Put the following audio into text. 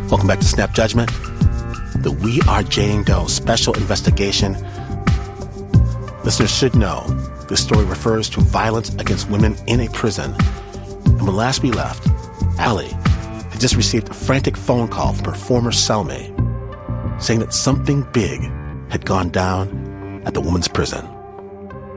Welcome back to Snap Judgment, the We Are Jane Doe special investigation. Listeners should know this story refers to violence against women in a prison. And when last we left, Allie had just received a frantic phone call from her former cellmate saying that something big had gone down at the woman's prison.